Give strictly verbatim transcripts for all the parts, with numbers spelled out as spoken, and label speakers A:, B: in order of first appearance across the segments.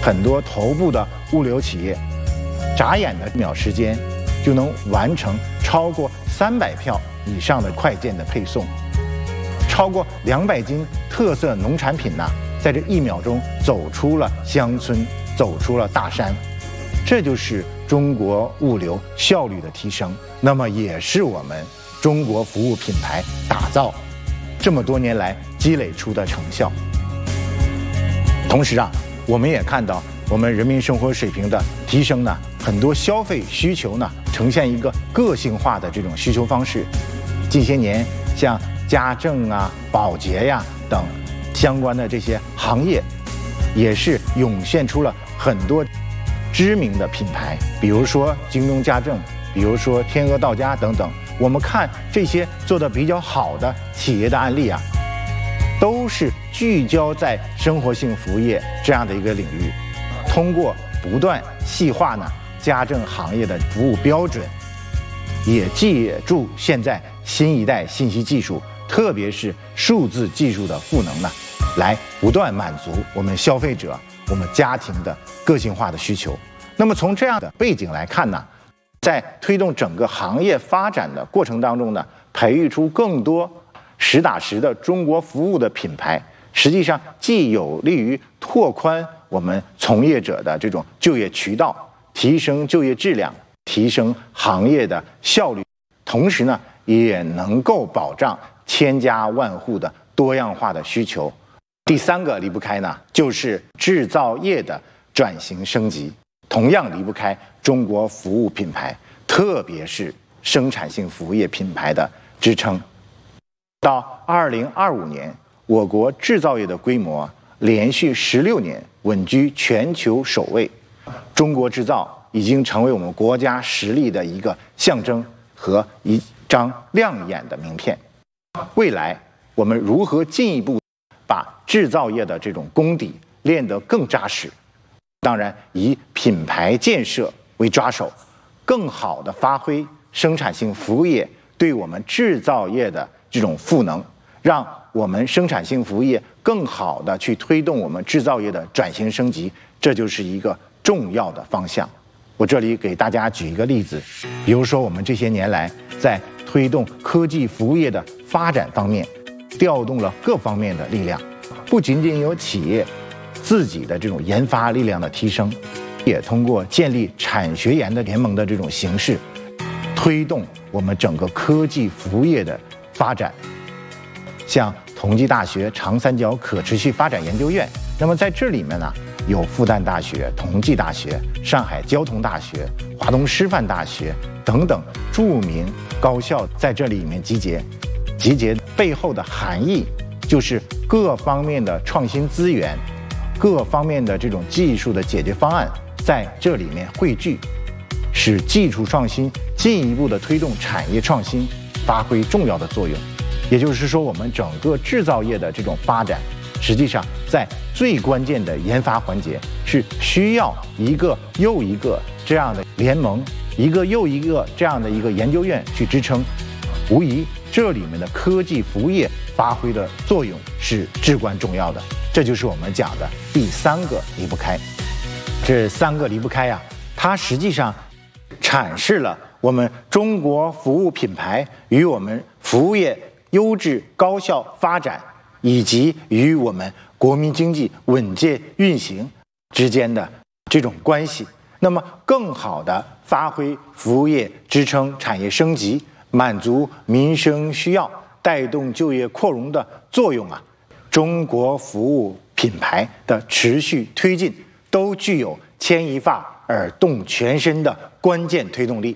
A: 很多头部的物流企业，眨眼的一秒时间就能完成超过三百票以上的快件的配送，超过两百斤特色农产品呢，在这一秒钟走出了乡村，走出了大山。这就是中国物流效率的提升，那么也是我们中国服务品牌打造这么多年来积累出的成效。同时啊，我们也看到我们人民生活水平的提升呢，很多消费需求呢呈现一个个性化的这种需求方式。近些年，像家政啊、保洁呀等相关的这些行业，也是涌现出了很多知名的品牌，比如说京东家政，比如说天鹅到家等等。我们看这些做得比较好的企业的案例啊，都是聚焦在生活性服务业这样的一个领域，通过不断细化呢家政行业的服务标准，也借助现在新一代信息技术，特别是数字技术的赋能呢，来不断满足我们消费者、我们家庭的个性化的需求。那么从这样的背景来看呢，在推动整个行业发展的过程当中呢，培育出更多实打实的中国服务的品牌，实际上既有利于拓宽我们从业者的这种就业渠道，提升就业质量，提升行业的效率，同时呢，也能够保障千家万户的多样化的需求。第三个离不开呢，就是制造业的转型升级，同样离不开中国服务品牌，特别是生产性服务业品牌的支撑。到二零二五年，我国制造业的规模连续十六年稳居全球首位，中国制造已经成为我们国家实力的一个象征和一张亮眼的名片。未来我们如何进一步把制造业的这种功底练得更扎实？当然，以品牌建设为抓手，更好地发挥生产性服务业对我们制造业的这种赋能，让我们生产性服务业更好地去推动我们制造业的转型升级，这就是一个重要的方向。我这里给大家举一个例子，比如说我们这些年来在推动科技服务业的发展方面，调动了各方面的力量，不仅仅有企业自己的这种研发力量的提升，也通过建立产学研的联盟的这种形式，推动我们整个科技服务业的发展。像同济大学长三角可持续发展研究院，那么在这里面呢，有复旦大学、同济大学、上海交通大学、华东师范大学等等著名高校在这里面集结。集结背后的含义就是各方面的创新资源，各方面的这种技术的解决方案在这里面汇聚，使技术创新进一步的推动产业创新发挥重要的作用。也就是说，我们整个制造业的这种发展，实际上在最关键的研发环节是需要一个又一个这样的联盟，一个又一个这样的一个研究院去支撑。无疑，这里面的科技服务业发挥的作用是至关重要的。这就是我们讲的第三个离不开。这三个离不开啊，它实际上阐释了我们中国服务品牌与我们服务业优质高效发展，以及与我们国民经济稳健运行之间的这种关系。那么，更好地发挥服务业支撑产业升级、满足民生需要、带动就业扩容的作用啊，中国服务品牌的持续推进，都具有牵一发而动全身的关键推动力。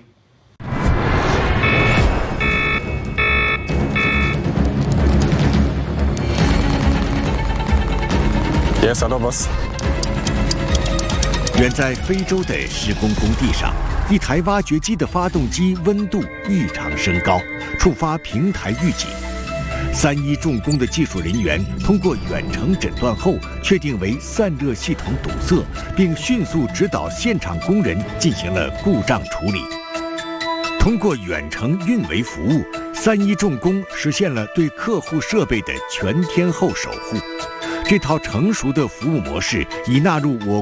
B: Yes, hello, boss.
C: 远在非洲的施工工地上，一台挖掘机的发动机温度异常升高，触发平台预警。三一重工的技术人员通过远程诊断后，确定为散热系统堵塞，并迅速指导现场工人进行了故障处理。通过远程运维服务，三一重工实现了对客户设备的全天候守护。这套成熟的服务模式已纳入我